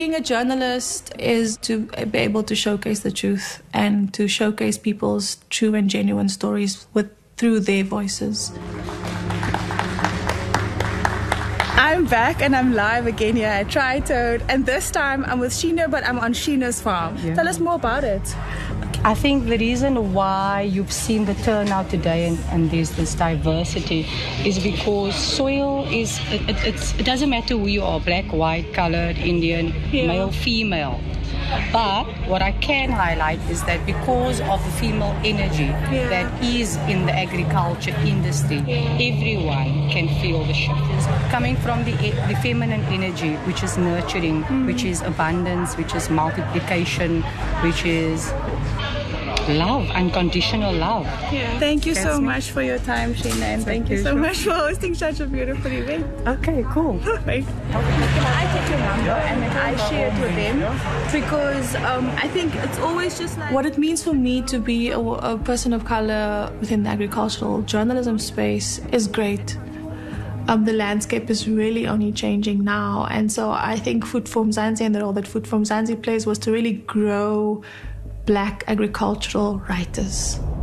Being a journalist is to be able to showcase the truth and to showcase people's true and genuine stories through their voices. I'm back and I'm live again here at Tri-Toad, and this time I'm with Sheena, but I'm on Sheena's farm. Yeah. Tell us more about it. I think the reason why you've seen the turnout today and there's this diversity is because soil is, it doesn't matter who you are, black, white, colored, Indian, male, female. But what I can highlight is that because of the female energy that is in the agriculture industry, everyone can feel the shift. Coming from the feminine energy, which is nurturing, which is abundance, which is multiplication, which is love, unconditional love. Yeah. Thank you so much for your time, Sheena, and thank you so much for hosting such a beautiful event. Okay, cool. Perfect. Can I take your number and then I share it with them? Because I think it's always just like... What it means for me to be a person of color within the agricultural journalism space is great. The landscape is really only changing now, and so I think Food for Mzansi and the role that Food for Mzansi plays was to really grow Black agricultural writers.